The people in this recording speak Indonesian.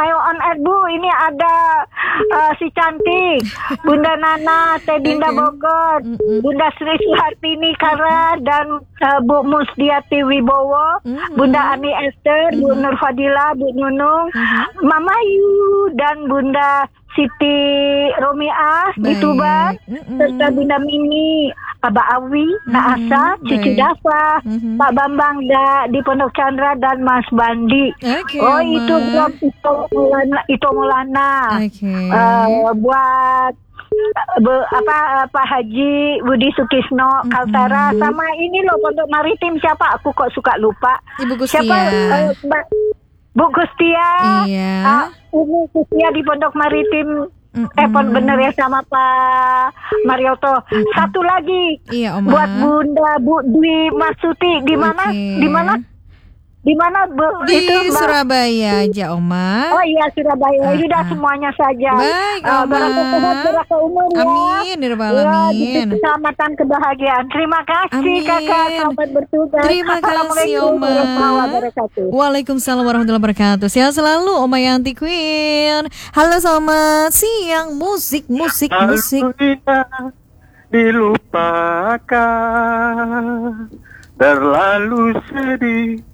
ayo on air Bu. Ini ada si cantik, Bunda Nana, Teh Dinda Bogor, Bunda Sri Suhartini Kara, dan Bu Musdiati Wibowo, Bunda Ani Esther, Bu Nur Fadila, Bu Nunung, Mama Yu, dan Bunda Siti Romiah di Tuban, serta Bunda Mini, Abah Awi, Nak Asa, Cici Dafa, Pak Bambang di Pondok Chandra, dan Mas Bandi. Oh itu belum itu Maulana. Buat Pak Haji Budi Sukisno Kaltara, sama ini loh Pondok Maritim, siapa aku kok suka lupa. Ibu Gustia. Siapa? Bu Gustia. Iya. Ibu Gustia di Pondok Maritim. Bener ya, sama Pak Marioto. Satu lagi. Iya, Oma. Buat Bunda Bu Dwi Masuti di mana? Di mana Bu? Di itu, Surabaya aja, Oma. Oh iya, Surabaya. Sudah semuanya saja. Baik, Oma. Barangkali sehat, berkah umur ya. Amin, ya Rabbal alamin. Keselamatan, kebahagiaan. Terima kasih, Amin. Kakak. Selamat bertugas. Terima kasih, Oma. Waalaikumsalam warahmatullahi wabarakatuh. Sehat selalu, Oma Yanti Queen. Halo, selamat siang. Musik. Aku tidak dilupakan, terlalu sedih